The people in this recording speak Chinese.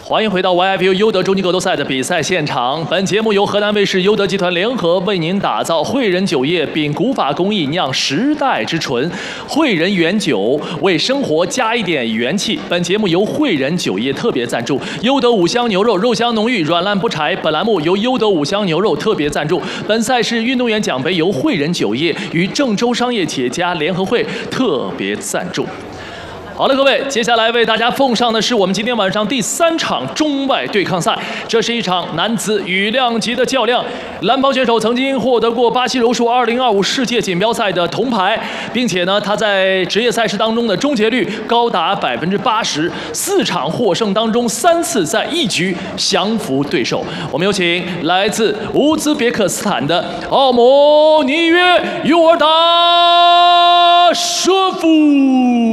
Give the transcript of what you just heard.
欢迎回到 YFU 优德中级格斗赛的比赛现场。本节目由河南卫视优德集团联合为您打造汇仁酒业秉古法工艺酿10代之醇，汇仁原酒为生活加一点元气。本节目由汇仁酒业特别赞助，优德五香牛肉肉香浓郁，软烂不柴。本栏目由优德五香牛肉特别赞助。本赛事运动员奖杯由汇仁酒业与郑州商业企业家联合会特别赞助。好了，各位，接下来为大家奉上的是我们今天晚上第3场中外对抗赛。这是一场男子羽量级的较量。蓝袍选手曾经获得过巴西柔术2025世界锦标赛的铜牌，并且呢，他在职业赛事当中的终结率高达80%，4场获胜当中3次在一局降服对手。我们有请来自乌兹别克斯坦的奥莫尼约尤尔达舍夫。